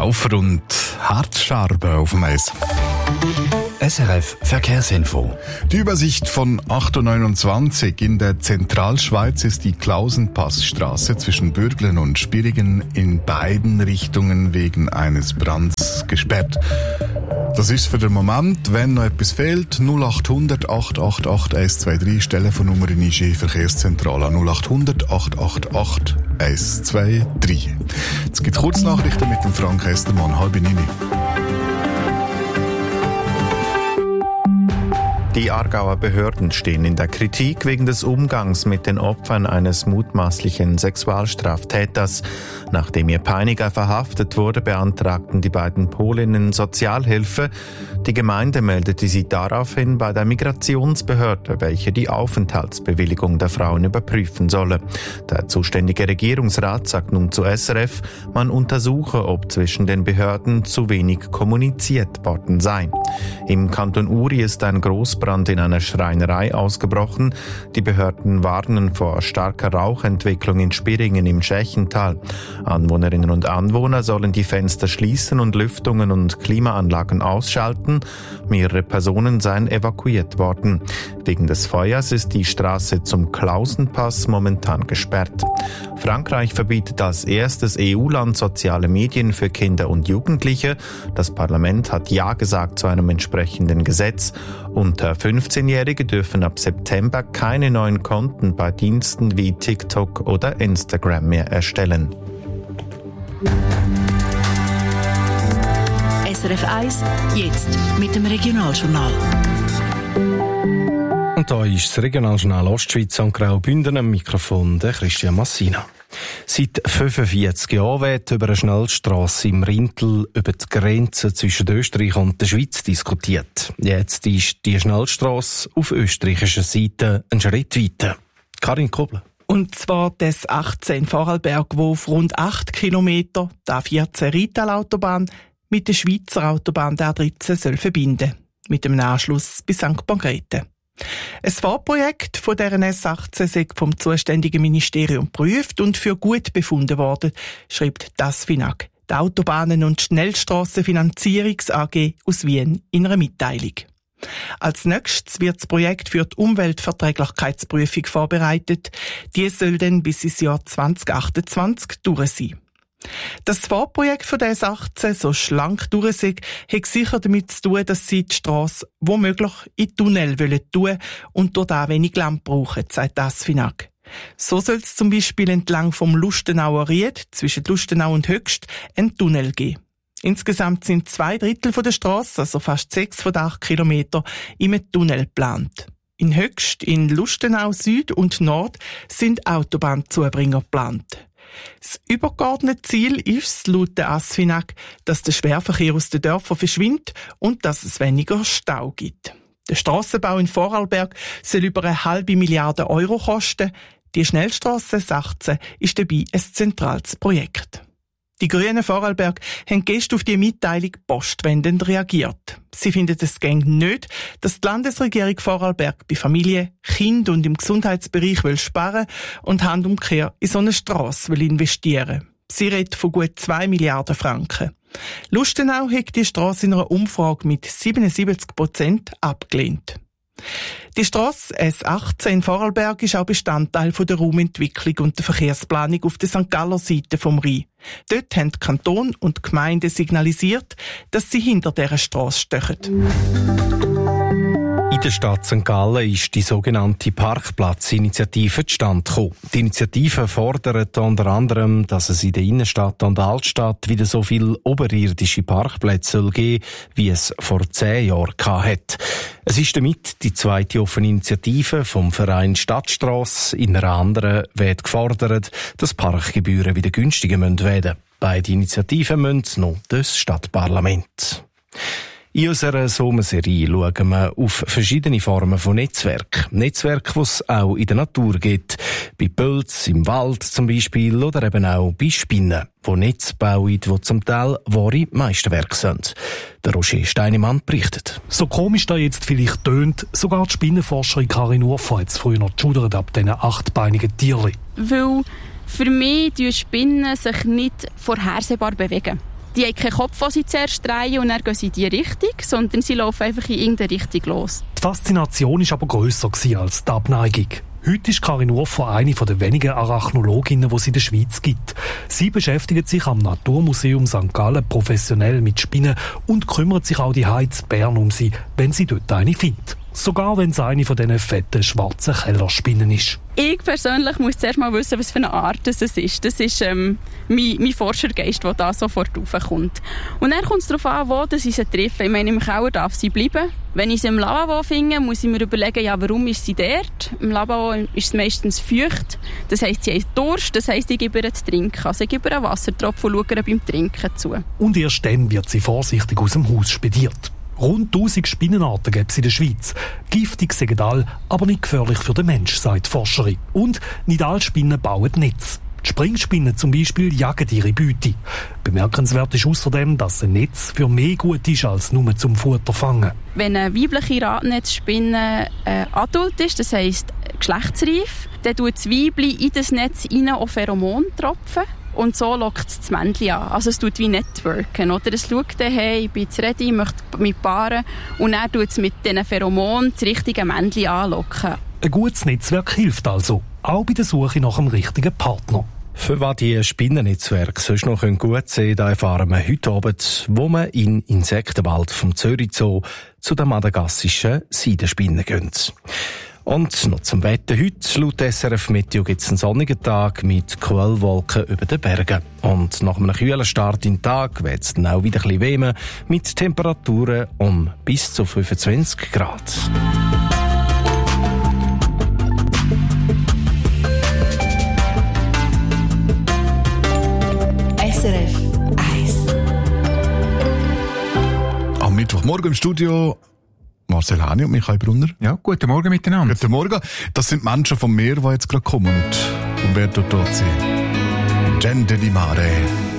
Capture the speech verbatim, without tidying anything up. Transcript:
Laufer und Hartstarben auf dem Eis. S R F Verkehrsinfo. Die Übersicht von acht Uhr neunundzwanzig. In der Zentralschweiz ist die Klausenpassstraße zwischen Bürglen und Spirigen in beiden Richtungen wegen eines Brands gesperrt. Das ist für den Moment, wenn noch etwas fehlt, null acht hundert acht acht acht eins zwei drei, Telefonnummer in die Verkehrszentrale null acht hundert acht acht acht eins zwei drei. Jetzt gibt es Kurznachrichten mit dem Frank Estermann, halb neun. Die Aargauer Behörden stehen in der Kritik wegen des Umgangs mit den Opfern eines mutmaßlichen Sexualstraftäters. Nachdem ihr Peiniger verhaftet wurde, beantragten die beiden Polinnen Sozialhilfe. Die Gemeinde meldete sie daraufhin bei der Migrationsbehörde, welche die Aufenthaltsbewilligung der Frauen überprüfen solle. Der zuständige Regierungsrat sagt nun zu S R F, man untersuche, ob zwischen den Behörden zu wenig kommuniziert worden sei. Im Kanton Uri ist ein Großbrand in einer Schreinerei ausgebrochen. Die Behörden warnen vor starker Rauchentwicklung in Spiringen im Schächental. Anwohnerinnen und Anwohner sollen die Fenster schließen und Lüftungen und Klimaanlagen ausschalten. Mehrere Personen seien evakuiert worden. Wegen des Feuers ist die Straße zum Klausenpass momentan gesperrt. Frankreich verbietet als erstes E U-Land soziale Medien für Kinder und Jugendliche. Das Parlament hat Ja gesagt zu einem entsprechenden Gesetz. Unter fünfzehnjährige dürfen ab September keine neuen Konten bei Diensten wie TikTok oder Instagram mehr erstellen. S R F eins, jetzt mit dem Regionaljournal. Und da ist das Regionaljournal Ostschweiz und Graubünden am Mikrofon der Christian Massina. Seit fünfundvierzig Jahren wird über eine Schnellstrasse im Rintel über die Grenze zwischen Österreich und der Schweiz diskutiert. Jetzt ist die Schnellstrasse auf österreichischer Seite einen Schritt weiter. Karin Kobler. Und zwar das achtzehn Vorarlberg, wo auf rund acht Kilometer die A vierzehn Rital-Autobahn mit der Schweizer Autobahn der A dreizehn soll verbinden. Mit dem Anschluss bis Sankt Margrethe. Ein Vorprojekt von deren S achtzehn sei vom zuständigen Ministerium geprüft und für gut befunden worden, schreibt das FINAG, die Autobahnen- und Schnellstrassenfinanzierungs-A G aus Wien in einer Mitteilung. Als nächstes wird das Projekt für die Umweltverträglichkeitsprüfung vorbereitet. Die soll dann bis ins Jahr zwanzig achtundzwanzig durch sein. Das Vorprojekt von der S achtzehn so schlank durch sei, hat sicher damit zu tun, dass sie die Strasse womöglich in Tunnel wollen tun und dort auch wenig Land brauchen, sagt das FINAG. So soll es zum Beispiel entlang vom Lustenauer Ried zwischen Lustenau und Höchst einen Tunnel geben. Insgesamt sind zwei Drittel von der Strasse, also fast sechs von den acht Kilometern, im Tunnel geplant. In Höchst, in Lustenau Süd und Nord sind Autobahnzubringer geplant. Das übergeordnete Ziel ist laut der ASFINAG, dass der Schwerverkehr aus den Dörfern verschwindet und dass es weniger Stau gibt. Der Strassenbau in Vorarlberg soll über eine halbe Milliarde Euro kosten. Die Schnellstrasse S achtzehn ist dabei ein zentrales Projekt. Die Grünen Vorarlberg haben gestern auf die Mitteilung postwendend reagiert. Sie finden es gäng nicht, dass die Landesregierung Vorarlberg bei Familie, Kind und im Gesundheitsbereich will sparen und handumkehr in so eine Strasse will investieren. Sie redet von gut zwei Milliarden Franken. Lustenau hat die Strasse in einer Umfrage mit siebenundsiebzig Prozent abgelehnt. Die Strasse S achtzehn in Vorarlberg ist auch Bestandteil der Raumentwicklung und der Verkehrsplanung auf der Sankt Galler Seite vom Rhein. Dort haben die Kanton und die Gemeinde signalisiert, dass sie hinter dieser Strasse stehen. In der Stadt Sankt Gallen ist die sogenannte Parkplatzinitiative zustande gekommen. Die Initiative fordert unter anderem, dass es in der Innenstadt und der Altstadt wieder so viele oberirdische Parkplätze soll geben, wie es vor zehn Jahren hatte. Es ist damit die zweite offene Initiative vom Verein Stadtstrasse. In einer anderen wird gefordert, dass Parkgebühren wieder günstiger werden müssen. Beide Initiativen müssen noch das Stadtparlament. In unserer Sommerserie schauen wir auf verschiedene Formen von Netzwerken. Netzwerke, die es auch in der Natur gibt. Bei Pilz, im Wald zum Beispiel oder eben auch bei Spinnen, die Netze bauen, die zum Teil wahre Meisterwerke sind. Der Roger Steinemann berichtet. So komisch da jetzt vielleicht tönt, sogar die Spinnenforscherin Karin Urfa hat es früher noch geschudert ab diesen achtbeinigen Tierchen. Weil für mich die Spinnen sich nicht vorhersehbar bewegen. Die haben keinen Kopf, den sie zuerst drehen und dann gehen sie in die Richtung, sondern sie laufen einfach in irgendeine Richtung los. Die Faszination war aber grösser als die Abneigung. Heute ist Karin Urfer eine der wenigen Arachnologinnen, die es in der Schweiz gibt. Sie beschäftigt sich am Naturmuseum Sankt Gallen professionell mit Spinnen und kümmert sich auch die Heiz Bern um sie, wenn sie dort eine findet. Sogar wenn es eine von diesen fetten, schwarzen Kellerspinnen ist. Ich persönlich muss zuerst mal wissen, was für eine Art es ist. Das ist ähm, mein, mein Forschergeist, der da sofort raufkommt. Und dann kommt es darauf an, wo ich sie treffe. Ich meine, im Keller darf sie bleiben. Wenn ich sie im Lavabo finde, muss ich mir überlegen, ja, warum ist sie dort? Im Lavabo ist es meistens feucht. Das heisst, sie hat Durst. Das heisst, ich gebe ihr zu trinken. Also ich gebe ihr einen Wassertropfen und schaue ihr beim Trinken zu. Und erst dann wird sie vorsichtig aus dem Haus spediert. Rund tausend Spinnenarten gibt es in der Schweiz. Giftig sind alle, aber nicht gefährlich für den Mensch, sagt die Forscherin. Und nicht alle Spinnen bauen Netz. Die Springspinnen zum Beispiel jagen ihre Beute. Bemerkenswert ist außerdem, dass ein Netz für mehr gut ist, als nur zum Futter fangen. Wenn eine weibliche Radnetzspinne äh, adult ist, das heisst geschlechtsreif, dann tut das Weibchen in das Netz rein auch Pheromone tropfen. Und so lockt es das Männchen an. Also es tut wie Networken, oder? Es schaut dann, hey, ich bin jetzt ready, ich möchte mich paaren. Und dann tut es mit diesen Pheromonen das richtige Männchen anlocken. Ein gutes Netzwerk hilft also, auch bei der Suche nach einem richtigen Partner. Für was die Spinnennetzwerke sonst noch gut sein können, erfahren wir heute Abend, wo wir in Insektenwald vom Zürich Zoo zu den madagassischen Seidenspinnen gehen. Und noch zum Wetter. Heute, laut S R F Meteo, gibt es einen sonnigen Tag mit Quellwolken über den Bergen. Und nach einem kühlen Start in den Tag wird es dann auch wieder ein bisschen wärmer, mit Temperaturen um bis zu fünfundzwanzig Grad. S R F eins. Am Mittwochmorgen im Studio Marcel Hani und Michael Brunner. Ja, guten Morgen miteinander. Guten Morgen. Das sind Menschen vom Meer, die jetzt gerade kommen und, und wer dort dort sind. Gente di Mare.